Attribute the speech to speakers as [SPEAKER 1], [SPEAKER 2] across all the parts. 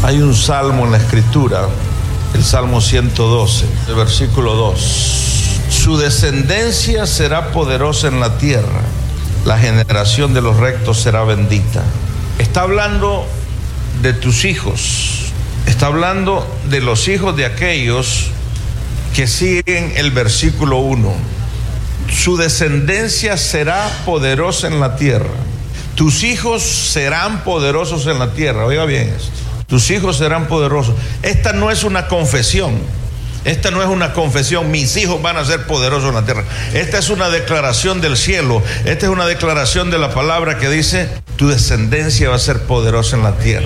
[SPEAKER 1] Hay un salmo en la Escritura, el Salmo 112, el versículo 2. Su descendencia será poderosa en la tierra, la generación de los rectos será bendita. Está hablando de tus hijos, está hablando de los hijos de aquellos que siguen el versículo 1. Su descendencia será poderosa en la tierra. Tus hijos serán poderosos en la tierra. Oiga bien esto. Tus hijos serán poderosos. Esta no es una confesión. Esta no es una confesión. Mis hijos van a ser poderosos en la tierra. Esta es una declaración del cielo. Esta es una declaración de la palabra que dice: tu descendencia va a ser poderosa en la tierra.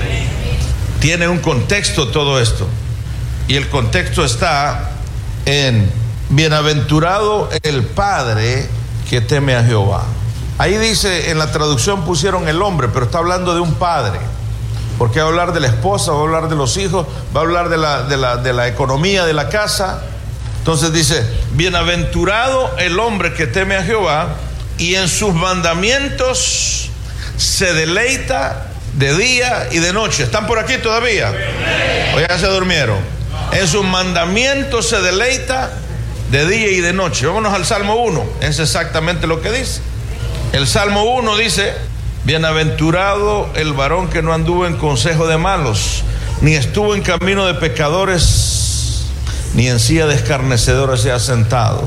[SPEAKER 1] Tiene un contexto todo esto. Y el contexto está en: bienaventurado el padre que teme a Jehová. Ahí dice, en la traducción pusieron el hombre, pero está hablando de un padre. Porque va a hablar de la esposa, va a hablar de los hijos, va a hablar de la economía de la casa. Entonces dice: bienaventurado el hombre que teme a Jehová y en sus mandamientos se deleita de día y de noche. ¿Están por aquí todavía? ¿O ya se durmieron? En sus mandamientos se deleita de día y de noche. Vámonos al Salmo 1. Es exactamente lo que dice. El Salmo 1 dice: bienaventurado el varón que no anduvo en consejo de malos, ni estuvo en camino de pecadores, ni en silla de escarnecedores se ha sentado,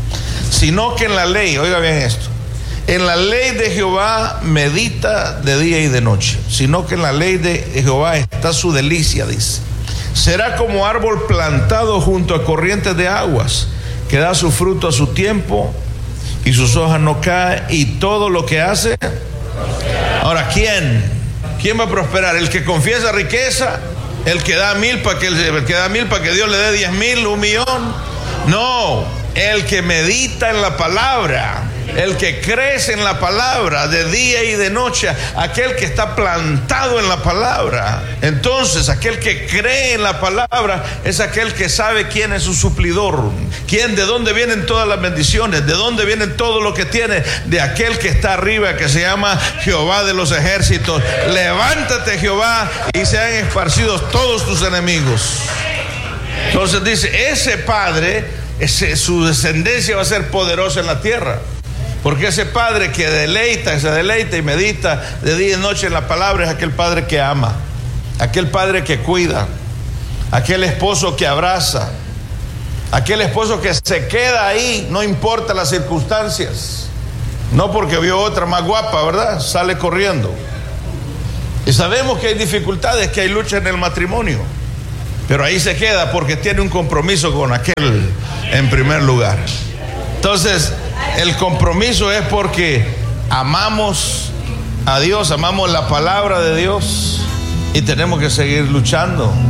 [SPEAKER 1] sino que en la ley, oiga bien esto, en la ley de Jehová medita de día y de noche. Sino que en la ley de Jehová está su delicia, dice. Será como árbol plantado junto a corrientes de aguas, que da su fruto a su tiempo, y sus hojas no caen, y todo lo que hace. Ahora, ¿quién va a prosperar? ¿El que confiesa riqueza? ¿El que da 1,000 para que Dios le dé 10,000, 1,000,000? No, el que medita en la palabra, el que crece en la palabra de día y de noche, aquel que está plantado en la palabra. Entonces, aquel que cree en la palabra es aquel que sabe quién es su suplidor, de dónde vienen todas las bendiciones, de dónde vienen todo lo que tiene, de aquel que está arriba, que se llama Jehová de los ejércitos. Levántate, Jehová, y sean esparcidos todos tus enemigos. Entonces dice, ese padre, su descendencia va a ser poderosa en la tierra. Porque ese padre que se deleita y medita de día y noche en la palabra es aquel padre que ama, aquel padre que cuida, aquel esposo que abraza, aquel esposo que se queda ahí, no importa las circunstancias. No porque vio otra más guapa, ¿verdad? Sale corriendo. Y sabemos que hay dificultades, que hay lucha en el matrimonio, pero ahí se queda porque tiene un compromiso con aquel en primer lugar. Entonces, el compromiso es porque amamos a Dios, amamos la palabra de Dios, y tenemos que seguir luchando.